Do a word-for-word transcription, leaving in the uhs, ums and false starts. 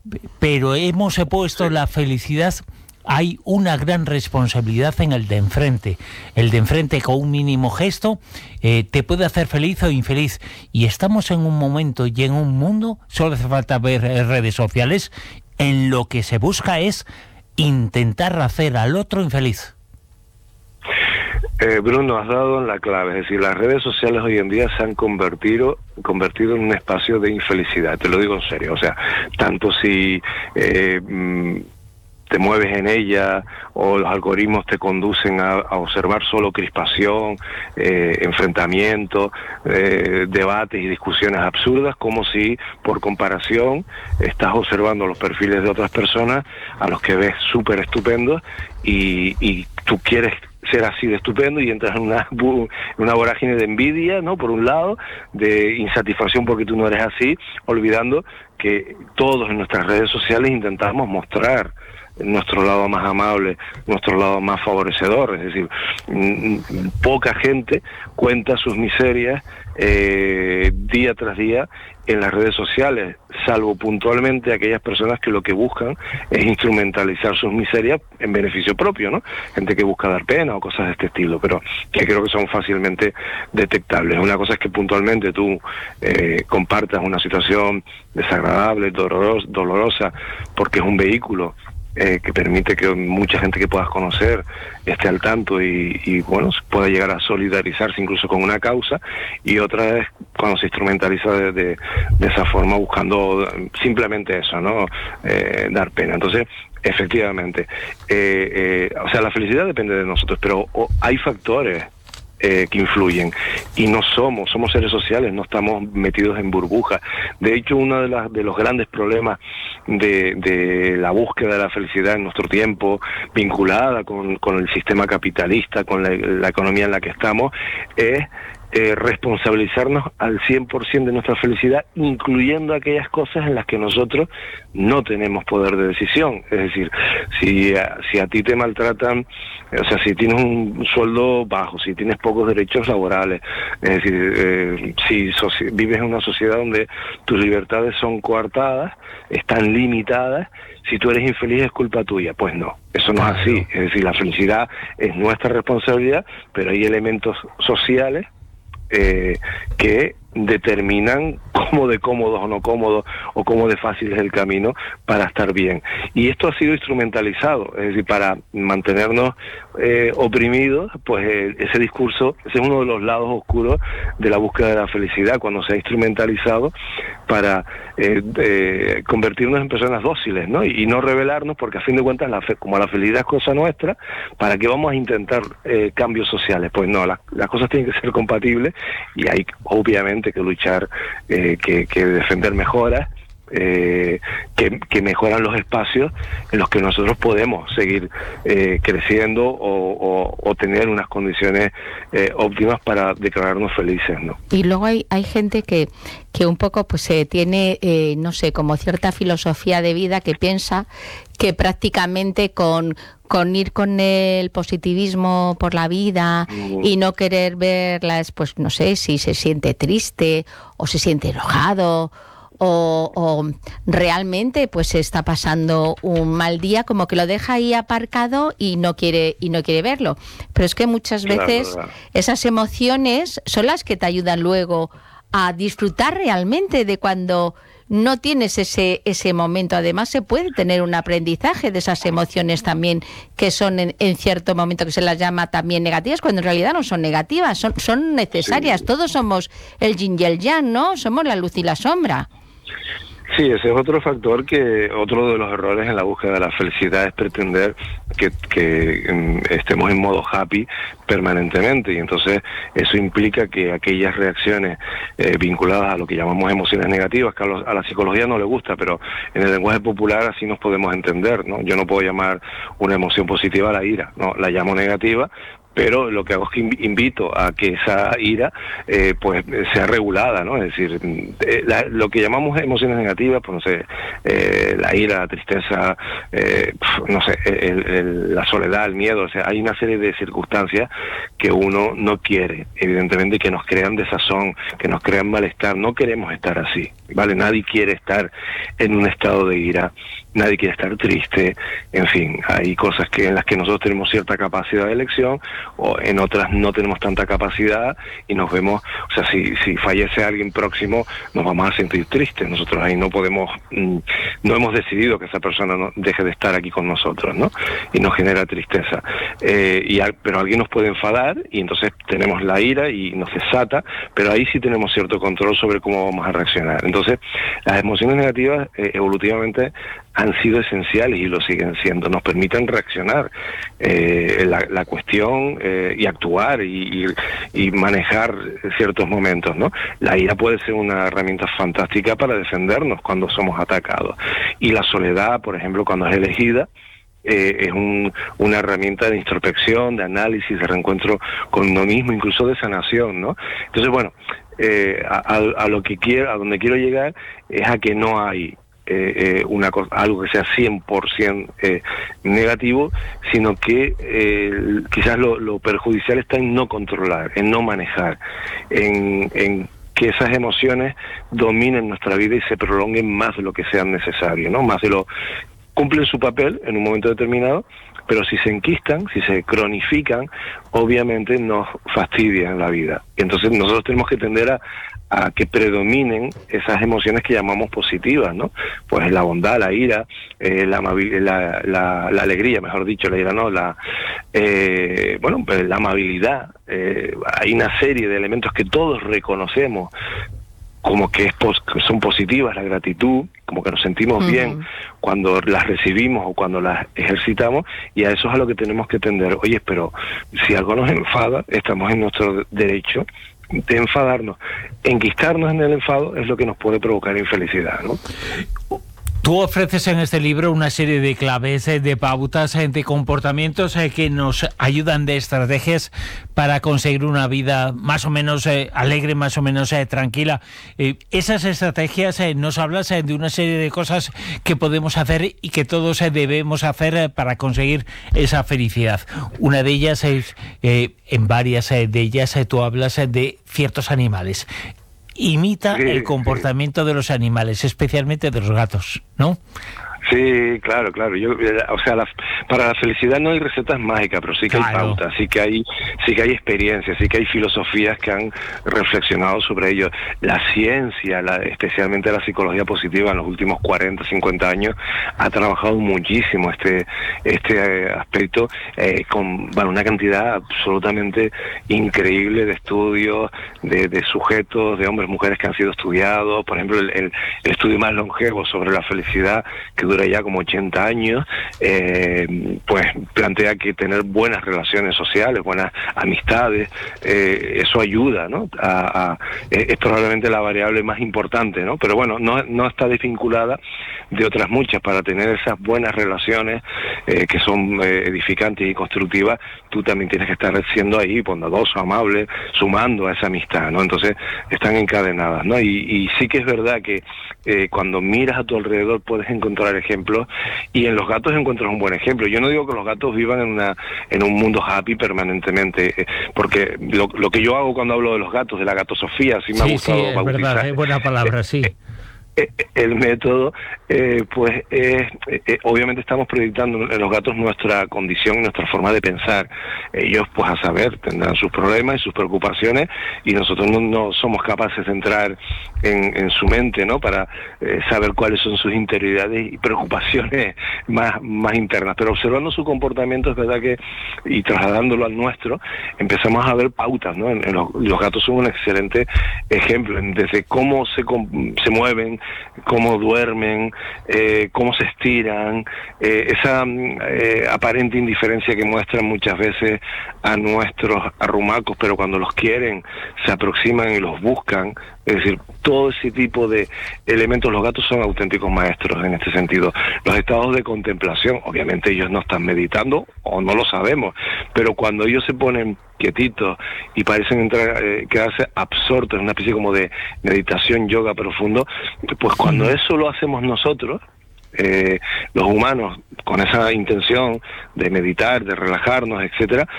pero hemos puesto la felicidad. Hay una gran responsabilidad en el de enfrente. El de enfrente con un mínimo gesto eh, te puede hacer feliz o infeliz. Y estamos en un momento y en un mundo, solo hace falta ver redes sociales, en lo que se busca es intentar hacer al otro infeliz. Eh, Bruno, has dado en la clave, es decir, las redes sociales hoy en día se han convertido convertido en un espacio de infelicidad, te lo digo en serio, o sea, tanto si eh, te mueves en ella o los algoritmos te conducen a, a observar solo crispación, eh, enfrentamiento, eh, debates y discusiones absurdas, como si por comparación estás observando los perfiles de otras personas a los que ves súper estupendos y, y tú quieres ser así de estupendo y entras en una, una vorágine de envidia, ¿no? Por un lado, de insatisfacción porque tú no eres así, olvidando que todos en nuestras redes sociales intentamos mostrar nuestro lado más amable, nuestro lado más favorecedor, es decir, poca gente cuenta sus miserias eh, día tras día en las redes sociales, salvo puntualmente aquellas personas que lo que buscan es instrumentalizar sus miserias en beneficio propio, ¿no? Gente que busca dar pena o cosas de este estilo, pero que creo que son fácilmente detectables. Una cosa es que puntualmente tú eh, compartas una situación desagradable, dolorosa, dolorosa porque es un vehículo Eh, que permite que mucha gente que puedas conocer esté al tanto y, y bueno, pueda llegar a solidarizarse incluso con una causa, y otra es cuando se instrumentaliza de, de, de esa forma buscando simplemente eso, ¿no? Eh, dar pena. Entonces, efectivamente, eh, eh, o sea, la felicidad depende de nosotros, pero oh, hay factores Eh, que influyen, y no somos, somos seres sociales, no estamos metidos en burbujas. De hecho, uno de, las, de los grandes problemas de, de la búsqueda de la felicidad en nuestro tiempo, vinculada con, con el sistema capitalista, con la, la economía en la que estamos, es Eh, responsabilizarnos al cien por ciento de nuestra felicidad, incluyendo aquellas cosas en las que nosotros no tenemos poder de decisión. Es decir, si a, si a ti te maltratan, o sea, si tienes un sueldo bajo, si tienes pocos derechos laborales, es decir, eh, si vives en una sociedad donde tus libertades son coartadas, están limitadas, si tú eres infeliz es culpa tuya. Pues no, eso no claro. es así. Es decir, la felicidad es nuestra responsabilidad, pero hay elementos sociales Eh, que determinan cómo de cómodos o no cómodos o cómo de fácil es el camino para estar bien. Y esto ha sido instrumentalizado, es decir, para mantenernos eh, oprimidos, pues eh, ese discurso, ese es uno de los lados oscuros de la búsqueda de la felicidad, cuando se ha instrumentalizado para eh, eh, convertirnos en personas dóciles, ¿no? Y, y no rebelarnos, porque a fin de cuentas, la fe, como la felicidad es cosa nuestra, ¿para qué vamos a intentar eh, cambios sociales? Pues no, la, las cosas tienen que ser compatibles y hay obviamente que luchar, eh, que, que defender mejoras, eh, que, que mejoran los espacios en los que nosotros podemos seguir eh, creciendo o, o, o tener unas condiciones eh, óptimas para declararnos felices, ¿no? Y luego hay, hay gente que, que un poco pues eh, tiene, eh, no sé, como cierta filosofía de vida que piensa que prácticamente con con ir con el positivismo por la vida mm. y no querer verlas, pues no sé, si se siente triste o se siente enojado o, o realmente pues está pasando un mal día, como que lo deja ahí aparcado y no quiere y no quiere verlo. Pero es que muchas veces claro, claro. esas emociones son las que te ayudan luego a disfrutar realmente de cuando no tienes ese ese momento. Además, se puede tener un aprendizaje de esas emociones también, que son en, en cierto momento que se las llama también negativas, cuando en realidad no son negativas, son, son necesarias. Sí. Todos somos el yin y el yang, ¿no? Somos la luz y la sombra. Sí, ese es otro factor, que otro de los errores en la búsqueda de la felicidad es pretender que, que um, estemos en modo happy permanentemente, y entonces eso implica que aquellas reacciones eh, vinculadas a lo que llamamos emociones negativas, que a, los, a la psicología no le gusta, pero en el lenguaje popular así nos podemos entender, ¿no? Yo no puedo llamar una emoción positiva a la ira, no, la llamo negativa pero lo que hago es que invito a que esa ira eh, pues sea regulada, ¿no? Es decir, eh, la, lo que llamamos emociones negativas, pues no sé, eh, la ira, la tristeza, eh, no sé, el, el, la soledad, el miedo, o sea, hay una serie de circunstancias que uno no quiere, evidentemente, que nos crean desazón, que nos crean malestar. No queremos estar así, ¿vale? Nadie quiere estar en un estado de ira, nadie quiere estar triste, en fin, hay cosas que en las que nosotros tenemos cierta capacidad de elección, o en otras no tenemos tanta capacidad y nos vemos, o sea, si, si fallece alguien próximo, nos vamos a sentir tristes. Nosotros ahí no podemos, mm, no hemos decidido que esa persona no deje de estar aquí con nosotros, ¿no? Y nos genera tristeza. Eh, y al, pero alguien nos puede enfadar y entonces tenemos la ira y nos desata, pero ahí sí tenemos cierto control sobre cómo vamos a reaccionar. Entonces, las emociones negativas eh, evolutivamente han sido esenciales y lo siguen siendo, nos permiten reaccionar eh, la, la cuestión eh, y actuar y, y, y manejar ciertos momentos, ¿no? La ira puede ser una herramienta fantástica para defendernos cuando somos atacados, y la soledad, por ejemplo, cuando es elegida, Eh, es un, una herramienta de introspección, de análisis, de reencuentro con uno mismo, incluso de sanación, ¿no? Entonces, bueno, eh, a, a, a lo que quiero, a donde quiero llegar es a que no hay eh, eh, una cosa, algo que sea cien por ciento eh, negativo, sino que eh, quizás lo, lo perjudicial está en no controlar, en no manejar, en, en que esas emociones dominen nuestra vida y se prolonguen más de lo que sea necesario, ¿no? Más de lo cumplen su papel en un momento determinado, pero si se enquistan, si se cronifican, obviamente nos fastidian la vida. Y entonces nosotros tenemos que tender a, a que predominen esas emociones que llamamos positivas, ¿no? Pues la bondad, la ira, eh, la, la, la, la alegría, mejor dicho, la ira no, la eh, bueno, pues la amabilidad. Eh, hay una serie de elementos que todos reconocemos como que, es pos que son positivas, la gratitud, como que nos sentimos uh-huh. bien cuando las recibimos o cuando las ejercitamos, y a eso es a lo que tenemos que tender. Oye, pero si algo nos enfada, estamos en nuestro derecho de enfadarnos. Enquistarnos en el enfado es lo que nos puede provocar infelicidad, ¿no? Tú ofreces en este libro una serie de claves, de pautas, de comportamientos que nos ayudan, de estrategias para conseguir una vida más o menos eh, alegre, más o menos eh, tranquila. Eh, esas estrategias eh, nos hablas eh, de una serie de cosas que podemos hacer y que todos eh, debemos hacer eh, para conseguir esa felicidad. Una de ellas es, eh, en varias eh, de ellas eh, tú hablas eh, de ciertos animales. Imita sí, el comportamiento sí. de los animales, especialmente de los gatos, ¿no? Sí, claro, claro. Yo, o sea, la, para la felicidad no hay recetas mágicas, pero sí que claro. hay pautas, sí que hay, sí que hay experiencias, sí que hay filosofías que han reflexionado sobre ello. La ciencia, la, especialmente la psicología positiva, en los últimos cuarenta, cincuenta años, ha trabajado muchísimo este, este eh, aspecto eh, con bueno, una cantidad absolutamente increíble de estudios, de, de sujetos, de hombres, mujeres que han sido estudiados. Por ejemplo, el, el, el estudio más longevo sobre la felicidad, que dura ya como ochenta años, eh, pues plantea que tener buenas relaciones sociales, buenas amistades, eh, eso ayuda, ¿no? A, a, es probablemente la variable más importante, ¿no? Pero bueno, no, no está desvinculada de otras muchas. Para tener esas buenas relaciones eh, que son eh, edificantes y constructivas, tú también tienes que estar siendo ahí bondadoso, amable, sumando a esa amistad, ¿no? Entonces están encadenadas, ¿no? Y, y sí que es verdad que eh, cuando miras a tu alrededor puedes encontrar ejemplos, y en los gatos encuentras un buen ejemplo. Yo no digo que los gatos vivan en una en un mundo happy permanentemente, eh, porque lo, lo que yo hago cuando hablo de los gatos, de la gatosofía, sí me sí, ha gustado sí, es bautizar. Verdad, es buena palabra, sí. Eh, el método, eh, pues eh, eh, obviamente estamos proyectando en los gatos nuestra condición, nuestra forma de pensar. Ellos, pues a saber, tendrán sus problemas y sus preocupaciones, y nosotros no, no somos capaces de entrar en, en su mente, ¿no? Para eh, saber cuáles son sus interioridades y preocupaciones más, más internas. Pero observando su comportamiento, es verdad que, y trasladándolo al nuestro, empezamos a ver pautas, ¿no? En, en los, los gatos son un excelente ejemplo, desde cómo se, se mueven, cómo duermen, eh, cómo se estiran, eh, esa eh, aparente indiferencia que muestran muchas veces a nuestros arrumacos, pero cuando los quieren se aproximan y los buscan. Es decir, todo ese tipo de elementos, los gatos son auténticos maestros en este sentido. Los estados de contemplación, obviamente ellos no están meditando o no lo sabemos, pero cuando ellos se ponen quietitos y parecen entrar, eh, quedarse absortos en una especie como de meditación, yoga profundo, pues cuando eso lo hacemos nosotros, eh, los humanos, con esa intención de meditar, de relajarnos, etcétera,